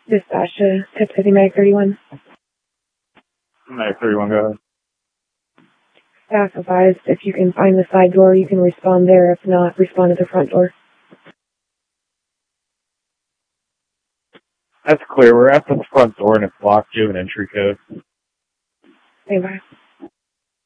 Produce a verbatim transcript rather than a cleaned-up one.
Dispatch to Tip City Medic thirty-one. Medic thirty-one, go ahead. Staff advised if you can find the side door, you can respond there. If not, respond to the front door. That's clear. We're at the front door and it's locked. You have an entry code. Stand by.